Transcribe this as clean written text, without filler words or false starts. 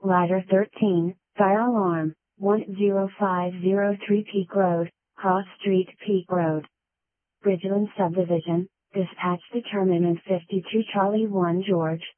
Ladder 13, fire alarm, 10503 Peak Road, Cross Street Peak Road. Bridgeland Subdivision, dispatch determinant 52 Charlie 1 George,